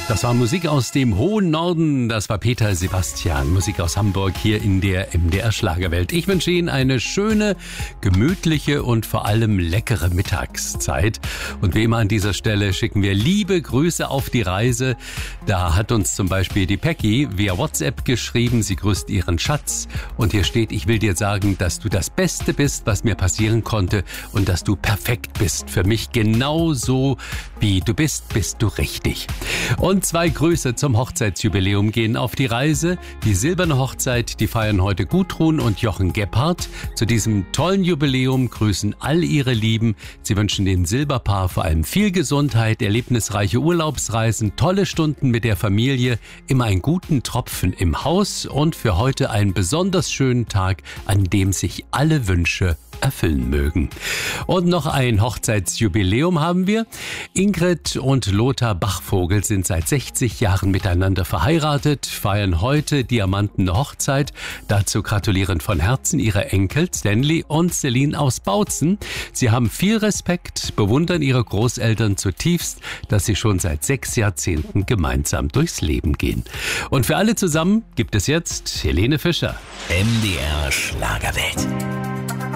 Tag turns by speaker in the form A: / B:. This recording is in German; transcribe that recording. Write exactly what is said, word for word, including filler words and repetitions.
A: Das war Musik aus dem hohen Norden. Das war Peter Sebastian. Musik aus Hamburg hier in der M D R Schlagerwelt. Ich wünsche Ihnen eine schöne, gemütliche und vor allem leckere Mittagszeit. Und wie immer an dieser Stelle schicken wir liebe Grüße auf die Reise. Da hat uns zum Beispiel die Peggy via WhatsApp geschrieben. Sie grüßt ihren Schatz. Und hier steht: Ich will dir sagen, dass du das Beste bist, was mir passieren konnte. Und dass du perfekt bist. Für mich genauso wie du bist, bist du richtig. Und zwei Grüße zum Hochzeitsjubiläum gehen auf die Reise. Die silberne Hochzeit, die feiern heute Gudrun und Jochen Gebhardt. Zu diesem tollen Jubiläum grüßen all ihre Lieben. Sie wünschen dem Silberpaar vor allem viel Gesundheit, erlebnisreiche Urlaubsreisen, tolle Stunden mit der Familie, immer einen guten Tropfen im Haus und für heute einen besonders schönen Tag, an dem sich alle Wünsche erfüllen mögen. Und noch ein Hochzeitsjubiläum haben wir. Ingrid und Lothar Bachvogel sind seit sechzig Jahren miteinander verheiratet, feiern heute diamantene Hochzeit. Dazu gratulieren von Herzen ihre Enkel Stanley und Celine aus Bautzen. Sie haben viel Respekt, bewundern ihre Großeltern zutiefst, dass sie schon seit sechs Jahrzehnten gemeinsam durchs Leben gehen. Und für alle zusammen gibt es jetzt Helene Fischer.
B: M D R Schlagerwelt.